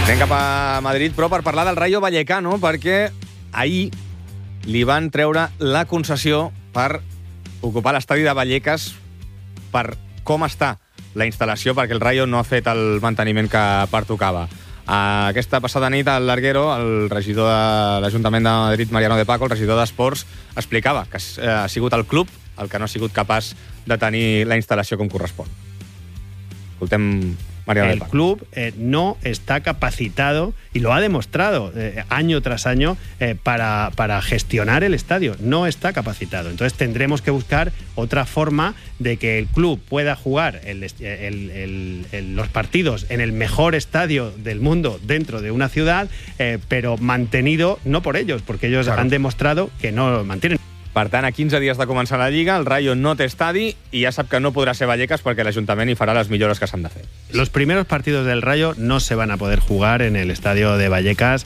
Anem cap a Madrid, però per parlar del Rayo Vallecano, perquè ahir li van treure la concessió per ocupar l'estadi de Vallecas per com està la instal·lació, perquè el Rayo no ha fet el manteniment que pertocava. Aquesta passada nit, al Larguero, el regidor de l'Ajuntament de Madrid, Mariano de Paco, el regidor d'Esports, explicava que ha sigut el club el que no ha sigut capaç de tenir la instal·lació com correspon. Escoltem Mariano de Paco. El club no está capacitado, y lo ha demostrado año tras año, para gestionar el estadio. No está capacitado. Entonces tendremos que buscar otra forma de que el club pueda jugar los partidos en el mejor estadio del mundo dentro de una ciudad, pero mantenido no por ellos, porque ellos han demostrado que no lo mantienen. Per tant, a 15 dies de començar la Lliga, el Rayo no té estadi i ja sap que no podrà ser Vallecas perquè l'Ajuntament hi farà les millores que s'han de fer. Los primeros partidos del Rayo no se van a poder jugar en el estadio de Vallecas,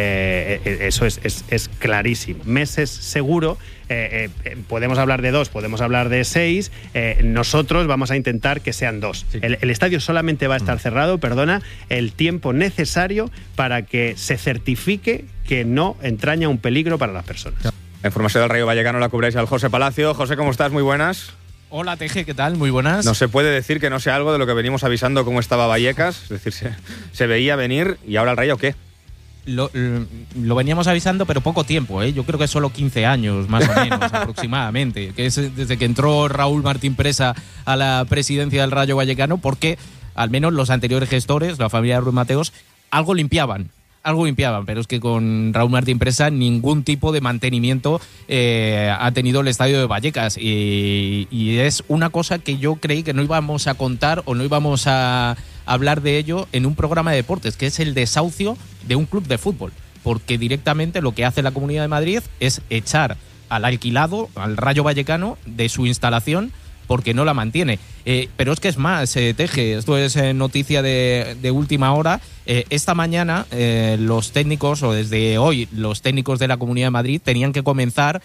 eso es clarísimo. Meses seguro, podemos hablar de 2, podemos hablar de 6, nosotros vamos a intentar que sean 2. Sí. El estadio solamente va a estar cerrado, el tiempo necesario para que se certifique que no entraña un peligro para las personas. La informació del Rayo Vallecano la cobreix el José Palacio. José, ¿cómo estás? Muy buenas. Hola, Teje, ¿qué tal? Muy buenas. No se puede decir que no sea algo de lo que venimos avisando cómo estaba Vallecas. Es decir, se veía venir. ¿Y ahora el Rayo qué? Lo veníamos avisando, pero poco tiempo, ¿eh? Yo creo que solo 15 años, más o menos, aproximadamente. Que es desde que entró Raúl Martín Presa a la presidencia del Rayo Vallecano, porque al menos los anteriores gestores, la familia de Ruiz Mateos, algo limpiaban, pero es que con Raúl Martín Presa ningún tipo de mantenimiento ha tenido el estadio de Vallecas, y es una cosa que yo creí que no íbamos a contar o no íbamos a hablar de ello en un programa de deportes, que es el desahucio de un club de fútbol, porque directamente lo que hace la Comunidad de Madrid es echar al alquilado, al Rayo Vallecano, de su instalación porque no la mantiene. Pero es que es más, Teje, esto es noticia de última hora. Esta mañana los técnicos, o desde hoy, los técnicos de la Comunidad de Madrid tenían que comenzar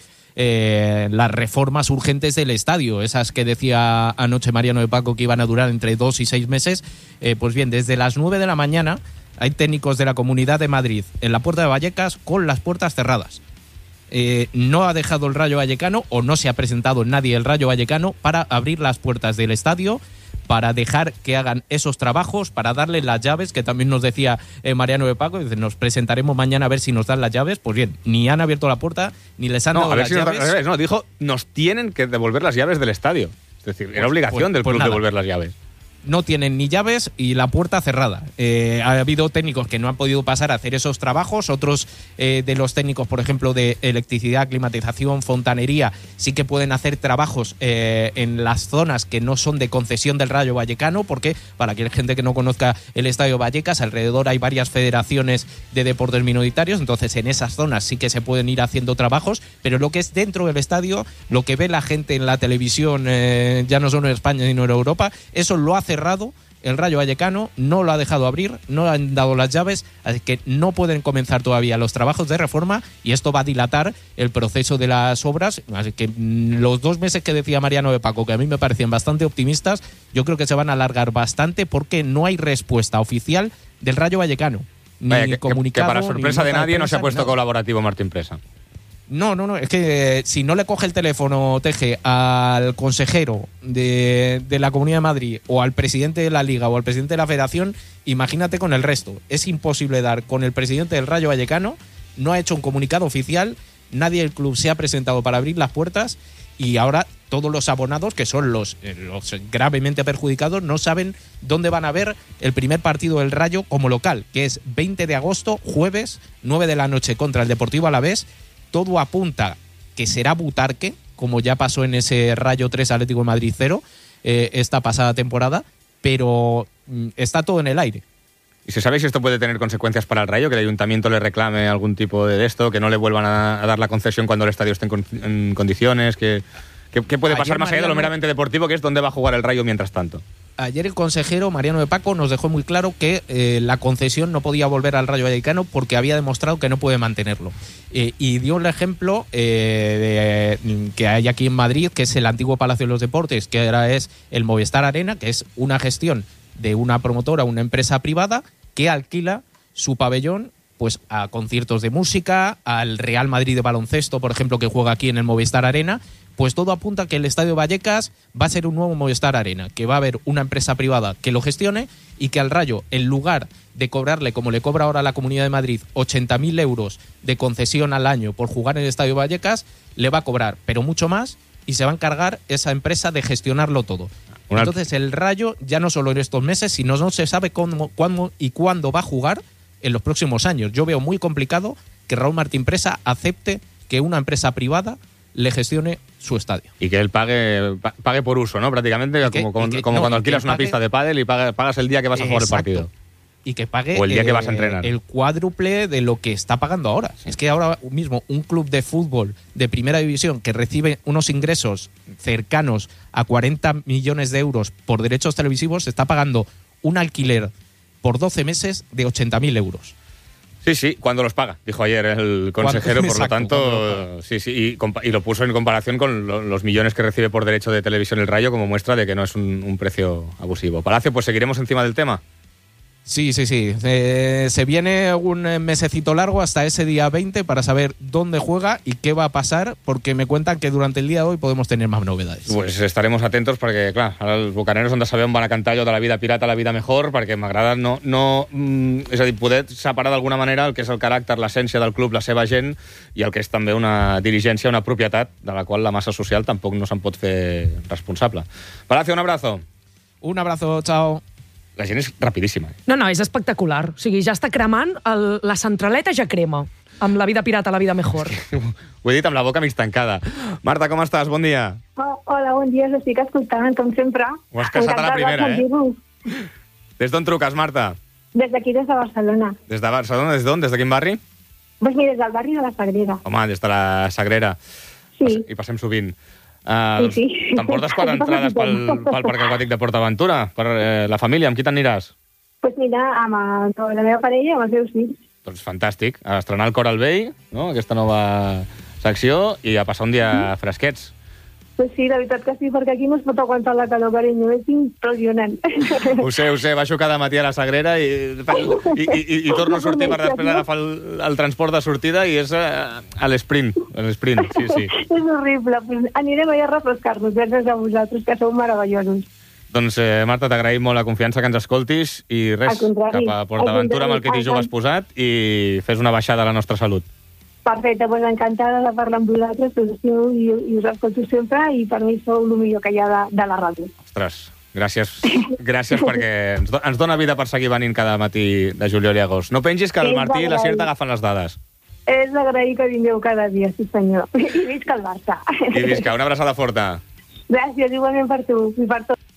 las reformas urgentes del estadio, esas que decía anoche Mariano de Paco que iban a durar entre 2 y 6 meses. Pues bien, desde las 9 de la mañana hay técnicos de la Comunidad de Madrid en la puerta de Vallecas con las puertas cerradas. No ha dejado el Rayo Vallecano, o no se ha presentado nadie del Rayo Vallecano para abrir las puertas del estadio, para dejar que hagan esos trabajos, para darle las llaves, que también nos decía Mariano de Paco, dice, nos presentaremos mañana a ver si nos dan las llaves. Pues bien, ni han abierto la puerta, ni les han dado las llaves. No, dijo, nos tienen que devolver las llaves del estadio. Es decir, era obligación del club devolver las llaves. No tienen ni llaves y la puerta cerrada. Ha habido técnicos que no han podido pasar a hacer esos trabajos. Otros de los técnicos, por ejemplo, de electricidad, climatización, fontanería, sí que pueden hacer trabajos en las zonas que no son de concesión del Rayo Vallecano, porque para que la gente que no conozca el Estadio Vallecas, alrededor hay varias federaciones de deportes minoritarios, entonces en esas zonas sí que se pueden ir haciendo trabajos, pero lo que es dentro del estadio, lo que ve la gente en la televisión, ya no solo en España sino en Europa, eso lo ha cerrado el Rayo Vallecano, no lo ha dejado abrir, no le han dado las llaves, así que no pueden comenzar todavía los trabajos de reforma, y esto va a dilatar el proceso de las obras. Así que los 2 meses que decía Mariano de Paco, que a mí me parecían bastante optimistas, yo creo que se van a alargar bastante, porque no hay respuesta oficial del Rayo Vallecano. Ni comunicado, que para sorpresa de nadie no se ha puesto colaborativo Martín Presa. No, es que si no le coge el teléfono, Teje, al consejero de la Comunidad de Madrid, o al presidente de la Liga, o al presidente de la Federación, imagínate con el resto. Es imposible dar con el presidente del Rayo Vallecano, no ha hecho un comunicado oficial, nadie del club se ha presentado para abrir las puertas, y ahora todos los abonados, que son los gravemente perjudicados, no saben dónde van a ver el primer partido del Rayo como local, que es 20 de agosto, jueves, 9 de la noche, contra el Deportivo Alavés. Todo apunta que será Butarque, como ya pasó en ese Rayo 3 Atlético de Madrid 0 esta pasada temporada, pero está todo en el aire. ¿Y se sabe si esto puede tener consecuencias para el Rayo? Que el ayuntamiento le reclame algún tipo de esto, que no le vuelvan a dar la concesión cuando el estadio esté en condiciones. ¿Qué puede pasar más allá de lo meramente deportivo, que es donde va a jugar el Rayo mientras tanto? Ayer el consejero Mariano de Paco nos dejó muy claro que la concesión no podía volver al Rayo Vallecano porque había demostrado que no puede mantenerlo. Y dio el ejemplo que hay aquí en Madrid, que es el antiguo Palacio de los Deportes, que ahora es el Movistar Arena, que es una gestión de una promotora, una empresa privada, que alquila su pabellón pues a conciertos de música, al Real Madrid de baloncesto, por ejemplo, que juega aquí en el Movistar Arena. Pues todo apunta a que el Estadio Vallecas va a ser un nuevo Movistar Arena, que va a haber una empresa privada que lo gestione y que al Rayo, en lugar de cobrarle, como le cobra ahora la Comunidad de Madrid, 80.000 euros de concesión al año por jugar en el Estadio Vallecas, le va a cobrar, pero mucho más, y se va a encargar esa empresa de gestionarlo todo. Entonces el Rayo, ya no solo en estos meses, sino no se sabe cómo, cuándo y cuándo va a jugar en los próximos años. Yo veo muy complicado que Raúl Martín Presa acepte que una empresa privada le gestione su estadio. Y que él pague por uso, ¿no? Prácticamente, como cuando alquilas una pista de pádel y pagas el día que vas a jugar el partido. Y que pague o el día que vas a entrenar. El cuádruple de lo que está pagando ahora. Sí. Es que ahora mismo un club de fútbol de primera división que recibe unos ingresos cercanos a 40 millones de euros por derechos televisivos está pagando un alquiler por 12 meses de 80.000 euros. Sí, cuando los paga, dijo ayer el consejero, por lo tanto, sí, y lo puso en comparación con los millones que recibe por derecho de televisión el Rayo como muestra de que no es un precio abusivo. Palacio, pues seguiremos encima del tema. Sí. Se viene un mesecito largo hasta ese día 20 para saber dónde juega y qué va a pasar, porque me cuentan que durante el día de hoy podemos tener más novedades. Pues estaremos atentos perquè, clar, ara els bucaneros on de sabem van a cantar allò de la vida pirata a la vida mejor, perquè m'agrada és a dir, poder separar d'alguna manera el que és el caràcter, l'essència del club, la seva gent, i el que és també una dirigència, una propietat, de la qual la massa social tampoc no se'n pot fer responsable. Palacio, un abrazo. Un abrazo, chao. La gent és rapidíssima. No, és espectacular. O sigui, ja està cremant, la centraleta ja crema. Amb la vida pirata, la vida mejor. Ho he dit amb la boca mig tancada. Marta, com estàs? Bon dia. Hola, bon dia. Us estic escoltant, com sempre. Ho has casat a la primera, Des d'on truques, Marta? Des d'aquí, des de Barcelona. Des de Barcelona? Des d'on? Des de quin barri? Pues mira, des del barri de la Sagrera. Home, des de la Sagrera. Sí. I passem sovint. Sí. T'emportes 4 entrades pel Parc Aquàtic de PortAventura? Per la família, amb qui t'aniràs? Pues mira, amb la meva parella i amb els meus fills. Doncs fantàstic. A estrenar el Cor al Vell, no? Aquesta nova secció, i a passar un dia fresquets. Pues sí, la veritat que sí, perquè aquí no es pot aguantar la calor, carinyo. És impressionant. Ho sé. Baixo cada matí a la Sagrera i torno a sortir per després agafar el transport de sortida i és a l'esprint. Sí. És horrible. Pues anirem allà a refrescar-nos gràcies a vosaltres, que sou meravellosos. Doncs, Marta, t'agraïm molt la confiança que ens escoltis i res, cap a PortAventura amb el que t'hi jugues posat i fes una baixada a la nostra salut. Perfecte, doncs encantada de parlar amb vosaltres, i us escolto sempre, i per mi sou el millor que hi ha de la ràdio. Ostres, gràcies perquè ens dona vida per seguir venint cada matí de juliol i agost. No pengis que el Martí i la Cier t'agafen les dades. És d'agrair que vingueu cada dia, sí senyor. I visca el Barça. I visca, una abraçada forta. Gràcies, igualment per tu i per tot.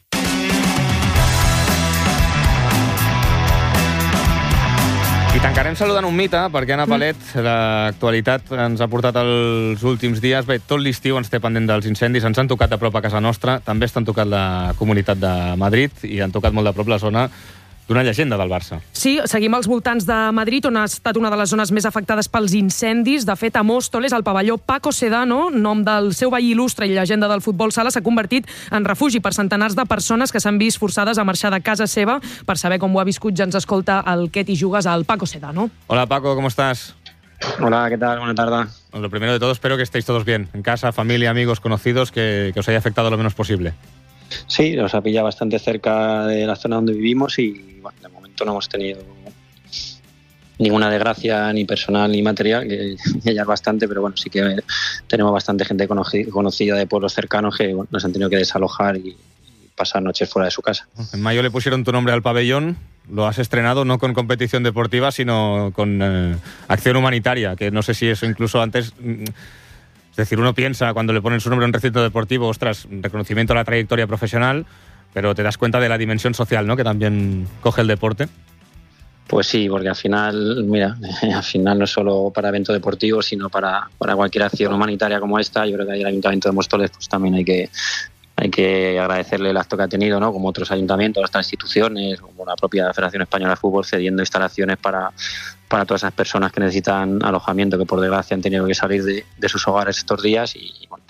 I tancarem saludant un mite, perquè Anna Palet, l'actualitat ens ha portat els últims dies. Bé, tot l'estiu ens té pendent dels incendis, ens han tocat de prop a casa nostra, també estan tocat la Comunitat de Madrid i han tocat molt de prop la zona d'una llegenda del Barça. Sí, seguim als voltants de Madrid, on ha estat una de les zones més afectades pels incendis. De fet, a Móstoles, el pavelló Paco Sedano, nom del seu veí il·lustre i llegenda del futbol sala, s'ha convertit en refugi per centenars de persones que s'han vist forçades a marxar de casa seva. Per saber com ho ha viscut, ja ens escolta el Què t'hi jugues al Paco Sedano. Hola, Paco, ¿cómo estás? Hola, ¿qué tal? Buena tarde. Lo primero de todo, espero que estéis todos bien, en casa, familia, amigos, conocidos, que os haya afectado lo menos posible. Sí, nos ha pillado bastante cerca de la zona donde vivimos y bueno, de momento no hemos tenido ninguna desgracia ni personal ni material, que ya es bastante, pero bueno, sí que tenemos bastante gente conocida de pueblos cercanos que bueno, nos han tenido que desalojar y pasar noches fuera de su casa. En mayo le pusieron tu nombre al pabellón, lo has estrenado no con competición deportiva, sino con acción humanitaria, que no sé si eso incluso antes... Es decir, uno piensa cuando le ponen su nombre a un recinto deportivo, ostras, reconocimiento a la trayectoria profesional, pero te das cuenta de la dimensión social, ¿no?, que también coge el deporte. Pues sí, porque al final, mira, no es solo para eventos deportivos, sino para cualquier acción humanitaria como esta. Yo creo que ahí el Ayuntamiento de Móstoles pues también hay que agradecerle el acto que ha tenido, ¿no?, como otros ayuntamientos, otras instituciones, como la propia Federación Española de Fútbol, cediendo instalaciones para todas esas personas que necesitan alojamiento, que por desgracia han tenido que salir de sus hogares estos días y bueno,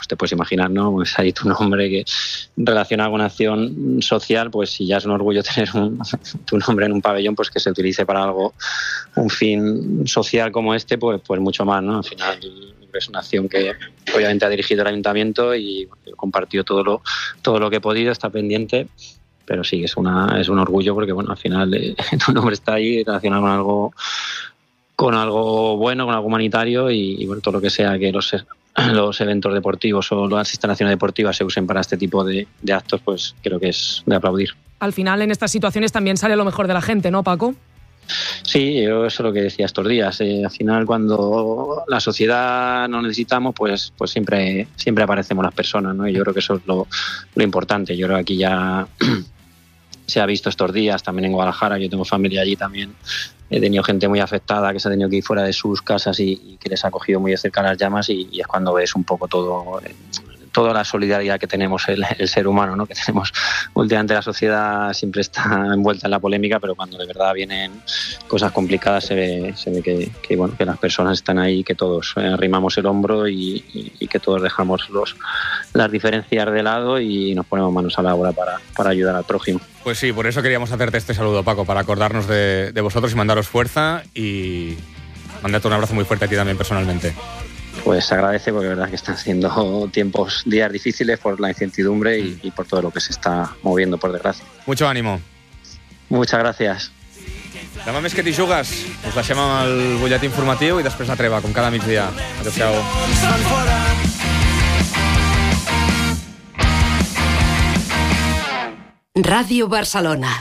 pues te puedes imaginar, ¿no? Pues ahí tu nombre que relaciona con una acción social, pues si ya es un orgullo tener tu nombre en un pabellón, pues que se utilice para algo, un fin social como este, pues mucho más, ¿no? Al final es una acción que obviamente ha dirigido el ayuntamiento y compartido todo lo que he podido, está pendiente, pero sí, es un orgullo porque, bueno, al final tu nombre está ahí relacionado con algo bueno, con algo humanitario y bueno, todo lo que sea que los eventos deportivos o las instalaciones deportivas se usen para este tipo de actos, pues creo que es de aplaudir. Al final, en estas situaciones también sale lo mejor de la gente, ¿no, Paco? Sí, yo eso es lo que decía estos días. Al final, cuando la sociedad nos necesitamos, pues siempre aparecemos las personas, ¿no? Y yo creo que eso es lo importante. Yo creo que aquí ya se ha visto estos días, también en Guadalajara, yo tengo familia allí también. He tenido gente muy afectada que se ha tenido que ir fuera de sus casas y que les ha cogido muy de cerca las llamas y es cuando ves un poco toda la solidaridad que tenemos el ser humano, ¿no? Que tenemos últimamente. La sociedad siempre está envuelta en la polémica, pero cuando de verdad vienen cosas complicadas se ve que bueno, que las personas están ahí, que todos arrimamos el hombro y que todos dejamos las diferencias de lado y nos ponemos manos a la obra para ayudar al prójimo. Pues sí, por eso queríamos hacerte este saludo, Paco, para acordarnos de vosotros y mandaros fuerza y mandarte un abrazo muy fuerte a ti también personalmente. Pues se agradece porque es verdad que están siendo días difíciles por la incertidumbre y por todo lo que se está moviendo, por desgracia. Mucho ánimo. Muchas gràcies. Demà més que t'hi jugues. Us deixem amb el butlletí informatiu i després la treva, com cada migdia. Adéu-siau. Ràdio Barcelona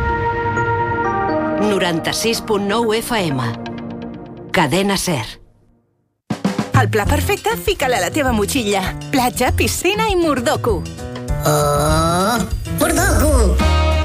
96.9 FM. Cadena SER. El pla perfecte, fica-la a la teva motxilla. Platja, piscina i Murdoku. ¡Oh! ¡Murdoku!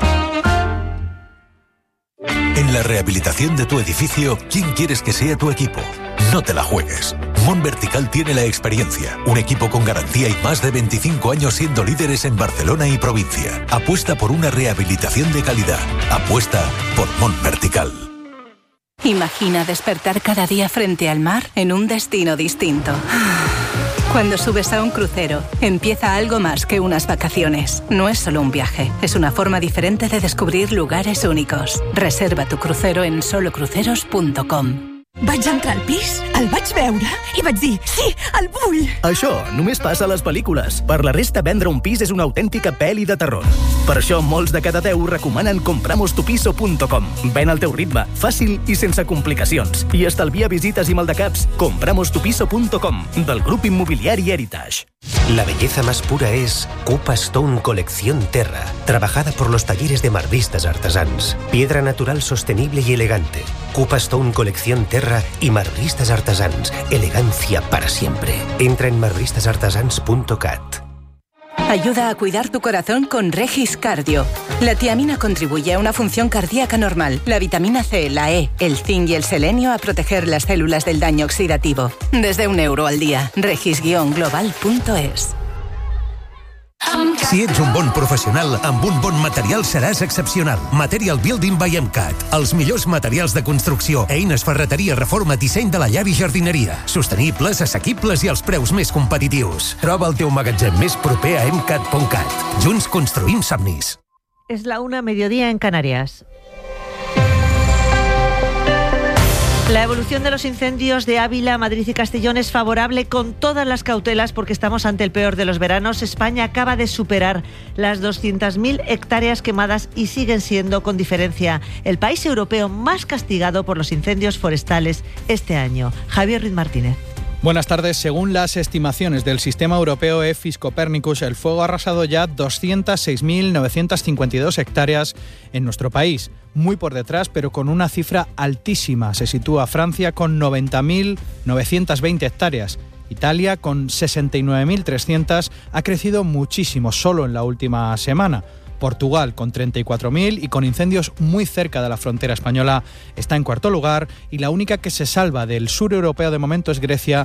En la rehabilitación de tu edificio, ¿quién quieres que sea tu equipo? No te la juegues. Mont Vertical tiene la experiencia, un equipo con garantía y más de 25 años siendo líderes en Barcelona y provincia. Apuesta por una rehabilitación de calidad. Apuesta por Mont Vertical. Imagina despertar cada día frente al mar en un destino distinto. Cuando subes a un crucero, empieza algo más que unas vacaciones. No es solo un viaje, es una forma diferente de descubrir lugares únicos. Reserva tu crucero en solocruceros.com. Vaig entrar al pis, el vaig veure i vaig dir, sí, el vull! Això només passa a les pel·lícules. Per la resta, vendre un pis és una autèntica pel·li de terror. Per això, molts de cada 10 recomanen compramostupiso.com. Ven al teu ritme, fàcil i sense complicacions. I estalvia visites i maldecaps. Compramostupiso.com, del grup immobiliari Heritage. La belleza más pura es Cupa Stone Colección Terra, trabajada por los talleres de marbristas artesans. Piedra natural sostenible y elegante. Cupa Stone Colección Terra y marbristas artesans. Elegancia para siempre. Entra en marbristasartesans.cat. Ayuda a cuidar tu corazón con Regis Cardio. La tiamina contribuye a una función cardíaca normal. La vitamina C, la E, el zinc y el selenio a proteger las células del daño oxidativo. Desde €1 al día. Regis-global.es. Si ets un bon professional, amb un bon material seràs excepcional. Material Building by MCAT. Els millors materials de construcció, eines, ferreteria, reforma, disseny de la llar i jardineria. Sostenibles, assequibles i els preus més competitius. Troba el teu magatzem més proper a MCAT.cat. Junts construïm somnis. Es la 1:00, mediodía en Canarias. La evolución de los incendios de Ávila, Madrid y Castellón es favorable con todas las cautelas porque estamos ante el peor de los veranos. España acaba de superar las 200.000 hectáreas quemadas y siguen siendo, con diferencia, el país europeo más castigado por los incendios forestales este año. Javier Ruiz Martínez. Buenas tardes. Según las estimaciones del sistema europeo EFIS Copernicus, el fuego ha arrasado ya 206.952 hectáreas en nuestro país. Muy por detrás, pero con una cifra altísima. Se sitúa Francia con 90.920 hectáreas. Italia, con 69.300, ha crecido muchísimo solo en la última semana. Portugal, con 34.000 y con incendios muy cerca de la frontera española, está en cuarto lugar, y la única que se salva del sur europeo de momento es Grecia,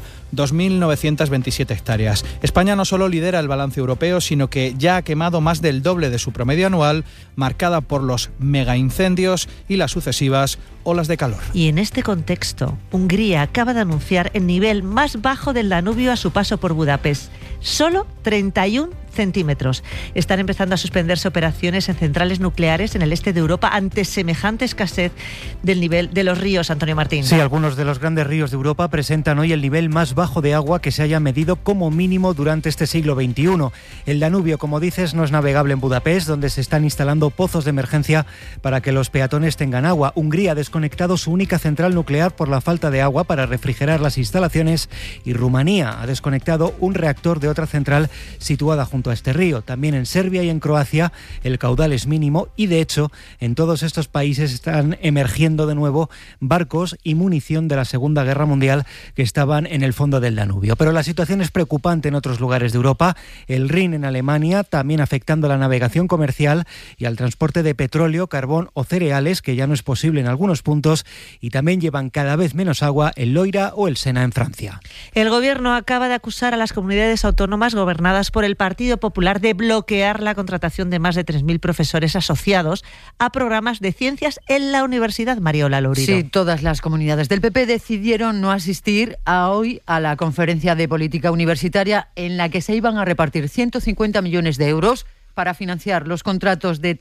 2.927 hectáreas. España no solo lidera el balance europeo, sino que ya ha quemado más del doble de su promedio anual, marcada por los megaincendios y las sucesivas olas de calor. Y en este contexto, Hungría acaba de anunciar el nivel más bajo del Danubio a su paso por Budapest. Solo 31 centímetros. Están empezando a suspenderse operaciones en centrales nucleares en el este de Europa ante semejante escasez del nivel de los ríos, Antonio Martín. Sí, algunos de los grandes ríos de Europa presentan hoy el nivel más bajo de agua que se haya medido como mínimo durante este siglo XXI. El Danubio, como dices, no es navegable en Budapest, donde se están instalando pozos de emergencia para que los peatones tengan agua. Hungría ha desconectado su única central nuclear por la falta de agua para refrigerar las instalaciones, y Rumanía ha desconectado un reactor de otra central situada junto a este río. También en Serbia y en Croacia el caudal es mínimo, y de hecho en todos estos países están emergiendo de nuevo barcos y munición de la Segunda Guerra Mundial que estaban en el fondo del Danubio. Pero la situación es preocupante en otros lugares de Europa. El Rin en Alemania también afectando a la navegación comercial y al transporte de petróleo, carbón o cereales, que ya no es posible en algunos puntos, y también llevan cada vez menos agua el Loira o el Sena en Francia. El gobierno acaba de acusar a las comunidades autónomas gobernadas por el Partido Popular de bloquear la contratación de más de 3.000 profesores asociados a programas de ciencias en la Universidad Mariola Lourido. Sí, todas las comunidades del PP decidieron no asistir hoy a la conferencia de política universitaria en la que se iban a repartir 150 millones de euros para financiar los contratos de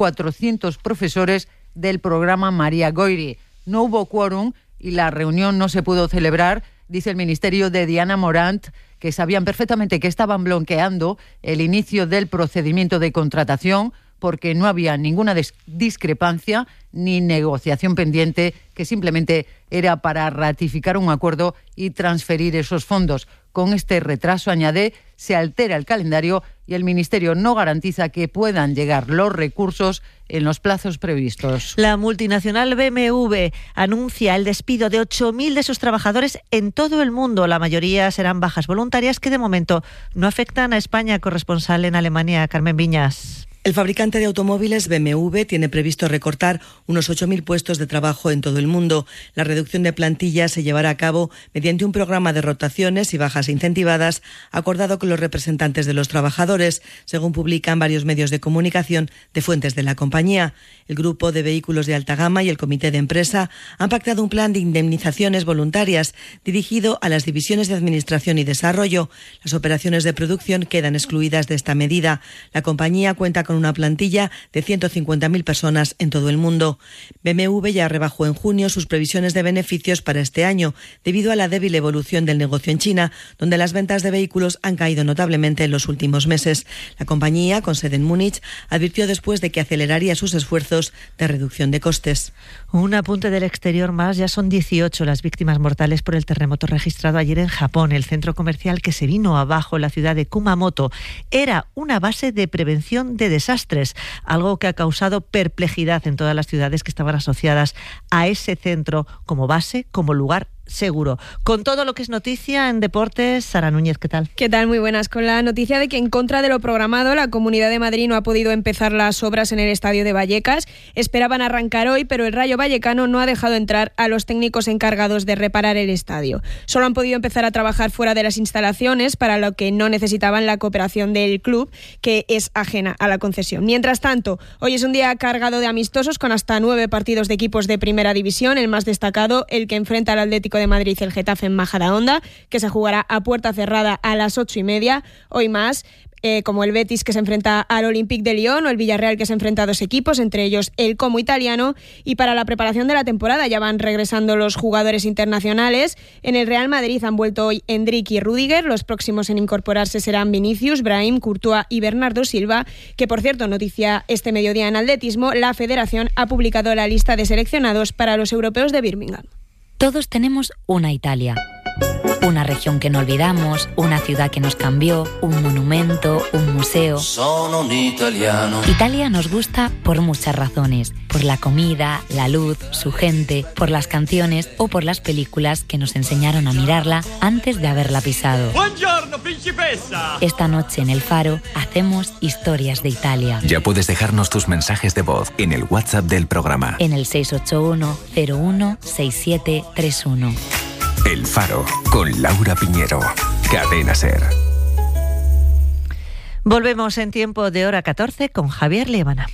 3.400 profesores del programa María Goiri. No hubo quórum y la reunión no se pudo celebrar, dice el ministerio de Diana Morant, que sabían perfectamente que estaban bloqueando el inicio del procedimiento de contratación porque no había ninguna discrepancia ni negociación pendiente, que simplemente era para ratificar un acuerdo y transferir esos fondos. Con este retraso, añade, se altera el calendario y el Ministerio no garantiza que puedan llegar los recursos en los plazos previstos. La multinacional BMW anuncia el despido de 8.000 de sus trabajadores en todo el mundo. La mayoría serán bajas voluntarias que de momento no afectan a España. Corresponsal en Alemania, Carmen Viñas. El fabricante de automóviles BMW tiene previsto recortar unos 8.000 puestos de trabajo en todo el mundo. La reducción de plantilla se llevará a cabo mediante un programa de rotaciones y bajas incentivadas acordado con los representantes de los trabajadores, según publican varios medios de comunicación de fuentes de la compañía. El grupo de vehículos de alta gama y el comité de empresa han pactado un plan de indemnizaciones voluntarias dirigido a las divisiones de administración y desarrollo. Las operaciones de producción quedan excluidas de esta medida. La compañía cuenta con una plantilla de 150.000 personas en todo el mundo. BMW ya rebajó en junio sus previsiones de beneficios para este año, debido a la débil evolución del negocio en China, donde las ventas de vehículos han caído notablemente en los últimos meses. La compañía, con sede en Múnich, advirtió después de que aceleraría sus esfuerzos de reducción de costes. Un apunte del exterior más, ya son 18 las víctimas mortales por el terremoto registrado ayer en Japón. El centro comercial que se vino abajo en la ciudad de Kumamoto era una base de prevención de desastres, algo que ha causado perplejidad en todas las ciudades que estaban asociadas a ese centro como base, como lugar seguro. Con todo lo que es noticia en deportes, Sara Núñez, ¿qué tal? ¿Qué tal? Muy buenas. Con la noticia de que en contra de lo programado, la Comunidad de Madrid no ha podido empezar las obras en el estadio de Vallecas. Esperaban arrancar hoy, pero el Rayo Vallecano no ha dejado entrar a los técnicos encargados de reparar el estadio. Solo han podido empezar a trabajar fuera de las instalaciones, para lo que no necesitaban la cooperación del club, que es ajena a la concesión. Mientras tanto, hoy es un día cargado de amistosos con hasta 9 partidos de equipos de primera división. El más destacado, el que enfrenta al Atlético de Madrid, el Getafe en Majadahonda, que se jugará a puerta cerrada a las 8:30. Hoy más, como el Betis, que se enfrenta al Olympique de Lyon, o el Villarreal, que se enfrenta a 2 equipos, entre ellos el Como italiano. Y para la preparación de la temporada ya van regresando los jugadores internacionales. En el Real Madrid han vuelto hoy Endrick y Rüdiger. Los próximos en incorporarse serán Vinicius, Brahim, Courtois y Bernardo Silva, que, por cierto, noticia este mediodía en atletismo, la Federación ha publicado la lista de seleccionados para los europeos de Birmingham. Todos tenemos una Italia. Una región que no olvidamos, una ciudad que nos cambió, un monumento, un museo. Sono un italiano. Italia nos gusta por muchas razones. Por la comida, la luz, su gente, por las canciones o por las películas que nos enseñaron a mirarla antes de haberla pisado. Buongiorno, principessa. Esta noche en El Faro hacemos historias de Italia. Ya puedes dejarnos tus mensajes de voz en el WhatsApp del programa. En el 681 01 6731. El Faro, con Laura Piñero. Cadena SER. Volvemos en tiempo de hora 14 con Javier Líbana.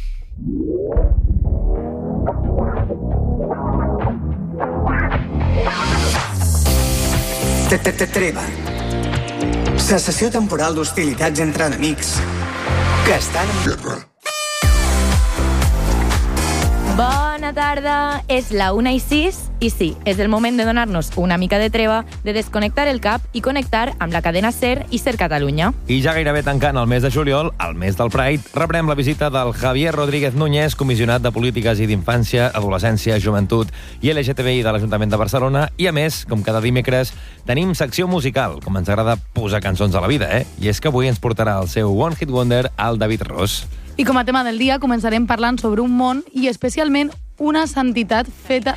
Treva. Cessació temporal d'hostilitats entre enemics que estan en guerra. Bona tarda, és la 1:06 i sí, és el moment de donar-nos una mica de treva, de desconnectar el cap i connectar amb la cadena SER i SER Catalunya. I ja gairebé tancant el mes de juliol, el mes del Pride, rebrem la visita del Javier Rodríguez Núñez, comissionat de Polítiques i d'Infància, Adolescència, Joventut i LGTBI de l'Ajuntament de Barcelona. I a més, com cada dimecres, tenim secció musical, com ens agrada posar cançons a la vida, I és que avui ens portarà el seu One Hit Wonder, el David Ros. I com a tema del dia començarem parlant sobre un món i especialment una sanitat feta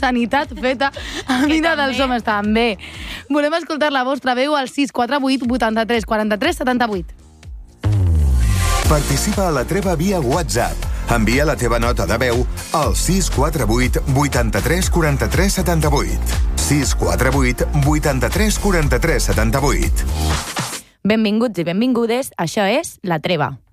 a mida dels homes també. Volem escoltar la vostra veu al 648 83 43 78. Participa a la treva via WhatsApp. Envia la teva nota de veu al 648 83 43 78. 648 83 43 78. Benvinguts i benvingudes, això és La Treva.